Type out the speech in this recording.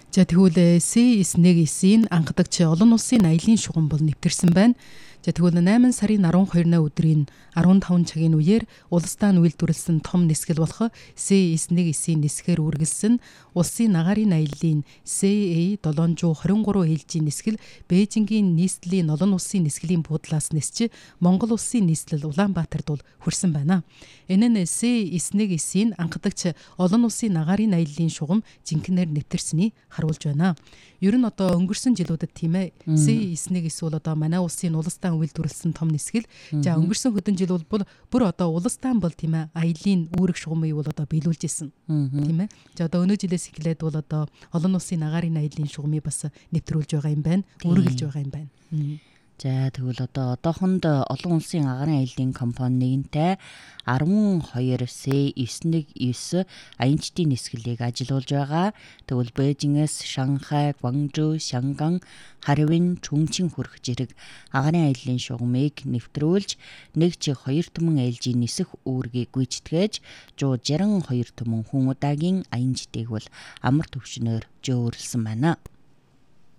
За тэгвэл C919-ийн анхдагч олон улсын аялын шугам бол нэвтэрсэн байна. За тэгвэл 8 сарын 12-ны өдрийн 15 цагийн үеэр улсдаа нь үйлдвэрлэсэн том нисгэл болох C919-ийн нисгээр үргэлжлсэн улсын агаарын аяллаа CA723 ээлжийн нисгэл Бээжингийн нийслэлийн олон улсын нисгэлийн буудлаас нисч Монгол улсын нийслэл Улаанбаатарт бол хүрсэн байна. Энэ нь C919-ийн анхдагч олон улсын агаарын аяллаа шугам жинхэнээр нэвтэрсэнийг харуулж байна. Ер нь одоо өнгөрсөн жилүүдэд тийм ээ C919 бол одоо манай улсын улсдаа үйлдвэрлэсэн том нисгэл. За өнгөрсөн хэдэн жил бол бүр одоо улсдаа бол тийм ээ аялын үүрэг шугамыг бол одоо биелүүлж исэн. Тийм ээ. За одоо өнөө жилээс эхлээд бол одоо олон улсын агаарын аялын шугамыг бас нэвтрүүлж байгаа юм байна. Үргэлж байгаа юм байна. За тэгвэл одоохонд олон улсын агаарын аяллаа компани нэгэнтэй 12 C919 аянчдын нисгэлийг ажилуулж байгаа. Тэгвэл Бээжингээс Шанхай, Гванжу, Шанган, Харвин, Чүнчин хүрэх зэрэг агаарын аяллаа шугамыг нэвтрүүлж нэгж 2 түмэн ээлжийн нисэх үүргийг гүйцэтгэж 162 түмэн хүн удаагийн аянчдыг бол амар төвшнөөр жөөрлсөн байна.